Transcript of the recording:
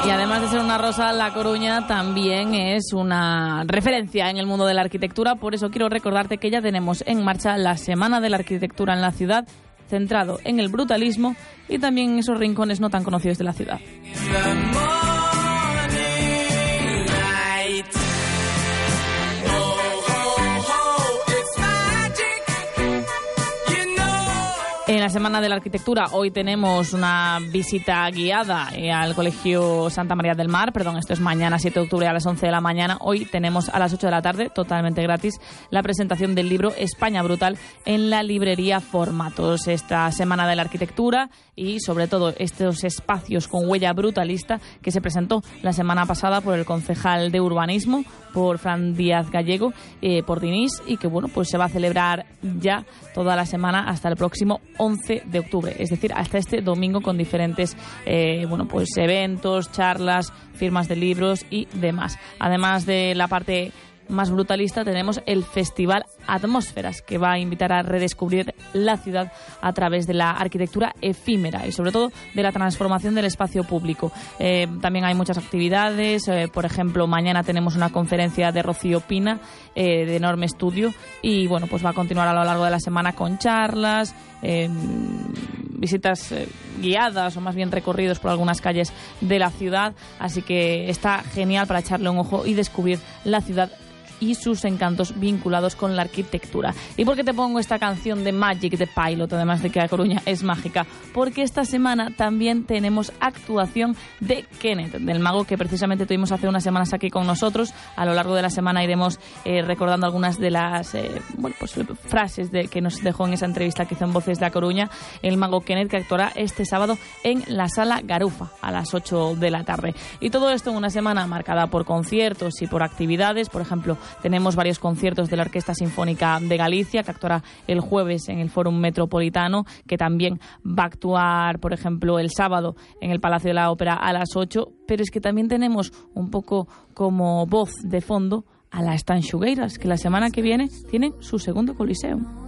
Y además de ser una rosa, La Coruña también es una referencia en el mundo de la arquitectura. Por eso quiero recordarte que ya tenemos en marcha la Semana de la Arquitectura en la ciudad, centrado en el brutalismo y también en esos rincones no tan conocidos de la ciudad. En la Semana de la Arquitectura hoy tenemos una visita guiada al Colegio Santa María del Mar, esto es mañana 7 de octubre a las 11 de la mañana. Hoy tenemos a las 8 de la tarde, totalmente gratis, la presentación del libro España Brutal en la librería Formatos. Esta Semana de la Arquitectura y sobre todo estos espacios con huella brutalista que se presentó la semana pasada por el concejal de Urbanismo, por Fran Díaz Gallego, por Dinís, y que pues se va a celebrar ya toda la semana hasta el próximo 11 de octubre, es decir, hasta este domingo, con diferentes eventos, charlas, firmas de libros y demás. Además de la parte más brutalista, tenemos el Festival Atmósferas, que va a invitar a redescubrir la ciudad a través de la arquitectura efímera y sobre todo de la transformación del espacio público. También hay muchas actividades, por ejemplo, mañana tenemos una conferencia de Rocío Pina, de Enorme Estudio, y pues va a continuar a lo largo de la semana con charlas, visitas guiadas o más bien recorridos por algunas calles de la ciudad, así que está genial para echarle un ojo y descubrir la ciudad y sus encantos vinculados con la arquitectura. ¿Y por qué te pongo esta canción de Magic de Pilot, además de que A Coruña es mágica? Porque esta semana también tenemos actuación de Kenneth, del mago que precisamente tuvimos hace unas semanas aquí con nosotros. A lo largo de la semana iremos recordando algunas de las frases que nos dejó en esa entrevista que hizo en Voces de A Coruña el mago Kenneth, que actuará este sábado en la Sala Garufa a las 8 de la tarde. Y todo esto en una semana marcada por conciertos y por actividades. Por ejemplo, tenemos varios conciertos de la Orquesta Sinfónica de Galicia, que actuará el jueves en el Fórum Metropolitano, que también va a actuar, por ejemplo, el sábado en el Palacio de la Ópera a las 8, pero es que también tenemos un poco como voz de fondo a las Tanxugueiras, que la semana que viene tienen su segundo Coliseum.